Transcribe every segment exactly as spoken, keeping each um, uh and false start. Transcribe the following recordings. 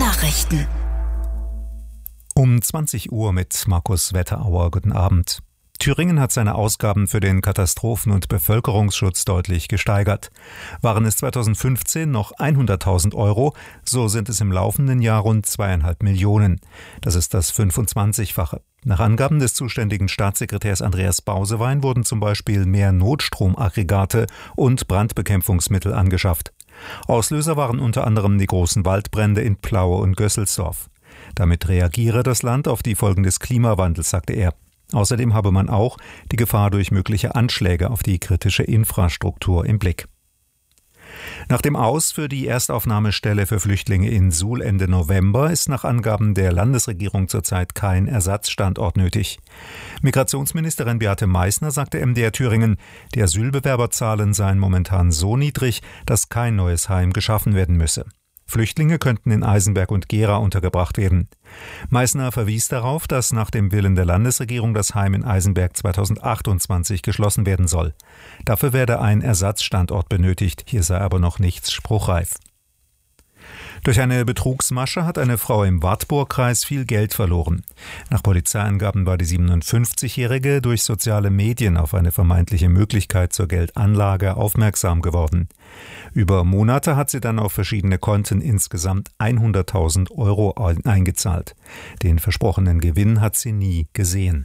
Nachrichten. Um zwanzig Uhr mit Markus Wetterauer. Guten Abend. Thüringen hat seine Ausgaben für den Katastrophen- und Bevölkerungsschutz deutlich gesteigert. Waren es zweitausendfünfzehn noch hunderttausend Euro, so sind es im laufenden Jahr rund zweieinhalb Millionen. Das ist das fünfundzwanzigfache. Nach Angaben des zuständigen Staatssekretärs Andreas Bausewein wurden zum Beispiel mehr Notstromaggregate und Brandbekämpfungsmittel angeschafft. Auslöser waren unter anderem die großen Waldbrände in Plaue und Gösselsdorf. Damit reagiere das Land auf die Folgen des Klimawandels, sagte er. Außerdem habe man auch die Gefahr durch mögliche Anschläge auf die kritische Infrastruktur im Blick. Nach dem Aus für die Erstaufnahmestelle für Flüchtlinge in Suhl Ende November ist nach Angaben der Landesregierung zurzeit kein Ersatzstandort nötig. Migrationsministerin Beate Meißner sagte M D R Thüringen, die Asylbewerberzahlen seien momentan so niedrig, dass kein neues Heim geschaffen werden müsse. Flüchtlinge könnten in Eisenberg und Gera untergebracht werden. Meißner verwies darauf, dass nach dem Willen der Landesregierung das Heim in Eisenberg zweitausendachtundzwanzig geschlossen werden soll. Dafür werde ein Ersatzstandort benötigt, hier sei aber noch nichts spruchreif. Durch eine Betrugsmasche hat eine Frau im Wartburgkreis viel Geld verloren. Nach Polizeiangaben war die siebenundfünfzigjährige durch soziale Medien auf eine vermeintliche Möglichkeit zur Geldanlage aufmerksam geworden. Über Monate hat sie dann auf verschiedene Konten insgesamt hunderttausend Euro eingezahlt. Den versprochenen Gewinn hat sie nie gesehen.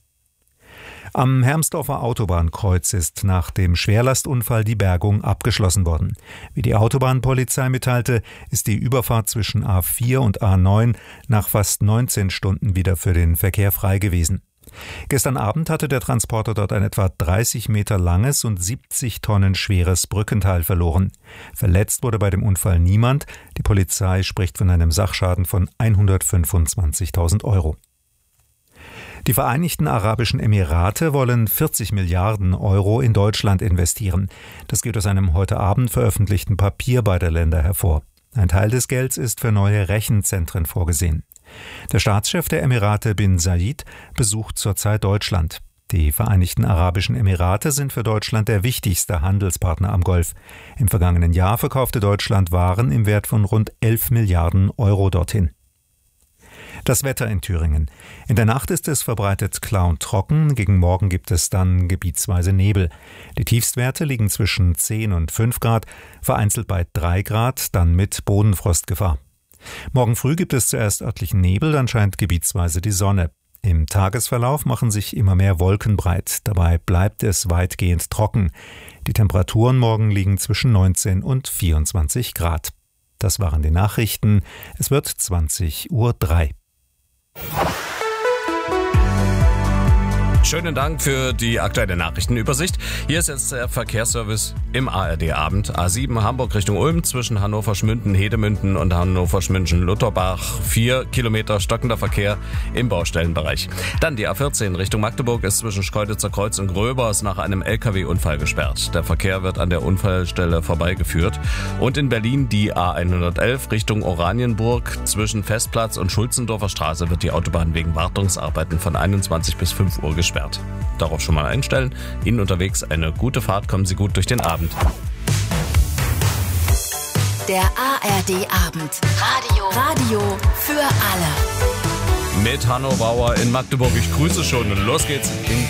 Am Hermsdorfer Autobahnkreuz ist nach dem Schwerlastunfall die Bergung abgeschlossen worden. Wie die Autobahnpolizei mitteilte, ist die Überfahrt zwischen A vier und A neun nach fast neunzehn Stunden wieder für den Verkehr frei gewesen. Gestern Abend hatte der Transporter dort ein etwa dreißig Meter langes und siebzig Tonnen schweres Brückenteil verloren. Verletzt wurde bei dem Unfall niemand. Die Polizei spricht von einem Sachschaden von hundertfünfundzwanzigtausend Euro. Die Vereinigten Arabischen Emirate wollen vierzig Milliarden Euro in Deutschland investieren. Das geht aus einem heute Abend veröffentlichten Papier beider Länder hervor. Ein Teil des Gelds ist für neue Rechenzentren vorgesehen. Der Staatschef der Emirate bin Zayed besucht zurzeit Deutschland. Die Vereinigten Arabischen Emirate sind für Deutschland der wichtigste Handelspartner am Golf. Im vergangenen Jahr verkaufte Deutschland Waren im Wert von rund elf Milliarden Euro dorthin. Das Wetter in Thüringen. In der Nacht ist es verbreitet klar und trocken. Gegen Morgen gibt es dann gebietsweise Nebel. Die Tiefstwerte liegen zwischen zehn und fünf Grad, vereinzelt bei drei Grad, dann mit Bodenfrostgefahr. Morgen früh gibt es zuerst örtlichen Nebel, dann scheint gebietsweise die Sonne. Im Tagesverlauf machen sich immer mehr Wolken breit. Dabei bleibt es weitgehend trocken. Die Temperaturen morgen liegen zwischen neunzehn und vierundzwanzig Grad. Das waren die Nachrichten. Es wird zwanzig Uhr drei. Schönen Dank für die aktuelle Nachrichtenübersicht. Hier ist jetzt der Verkehrsservice im A R D-Abend. A sieben Hamburg Richtung Ulm zwischen Hannover-Schmünden, Hedemünden und Hannover-Schmünchen-Lutterbach. Vier Kilometer stockender Verkehr im Baustellenbereich. Dann die A vierzehn Richtung Magdeburg ist zwischen Schkeuditzer Kreuz und Gröbers nach einem L K W-Unfall gesperrt. Der Verkehr wird an der Unfallstelle vorbeigeführt. Und in Berlin die A hundertelf Richtung Oranienburg zwischen Festplatz und Schulzendorfer Straße wird die Autobahn wegen Wartungsarbeiten von einundzwanzig bis fünf Uhr gesperrt. Darauf schon mal einstellen. Ihnen unterwegs eine gute Fahrt, kommen Sie gut durch den Abend. Der A R D-Abend. Radio. Radio für alle. Mit Hanno Bauer in Magdeburg. Ich grüße schon und los geht's in